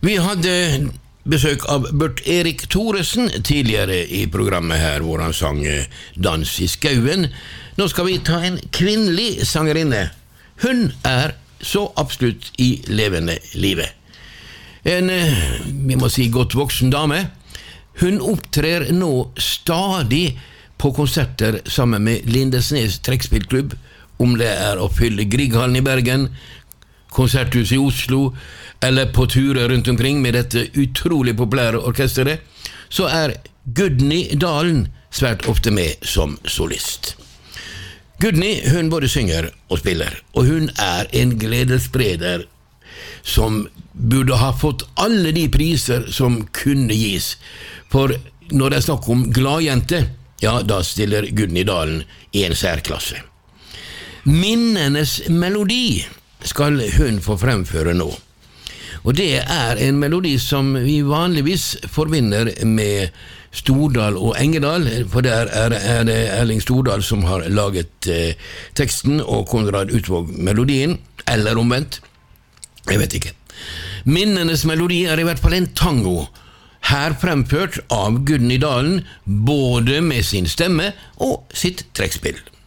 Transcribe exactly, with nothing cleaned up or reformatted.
Vi hadde besøk av Bert Erik Thoresen tidligere i programmet her, hvor han sang Dans i skauen. Nå skal vi ta en kvinnelig sangerinne. Hun er så absolutt i levende livet. En, vi må si, godt voksen dame. Hun opptrer nå stadig på konserter sammen med Lindesnes trekkspillklubb, om det er å fylle Grieghallen i Bergen, Konserthuset i Oslo, eller på turer rundt omkring med dette utrolig populære orkestret, så er Gudny Dalen svært ofte med som solist. Gudny, hun både synger og spiller, og hun er en gledesspreder som burde ha fått alle de priser som kunne gis. For når det er snakk om gladjente, ja, da stiller Gudny Dalen i en særklasse. Minnenes melodi skal hun få fremføre nå. Og det er en melodi som vi vanligvis forbinder med Stordal og Engedal, for der er, er det Erling Stordal som har laget eh, teksten, og Konrad Utvåg melodien, eller omvendt. Jeg vet ikke. Minnenes melodi er i hvert fall en tango, her fremført av Gudny Dalen, både med sin stemme og sitt trekkspill.